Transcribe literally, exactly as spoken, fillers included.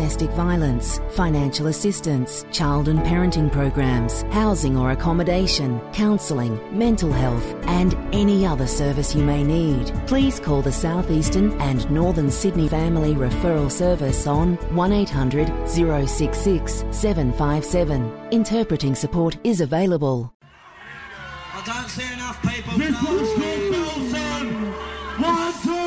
domestic violence, financial assistance, child and parenting programs, housing or accommodation, counselling, mental health and any other service you may need. Please call the South Eastern and Northern Sydney Family Referral Service on one eight hundred, zero six six, seven five seven. Interpreting support is available. I don't see enough people.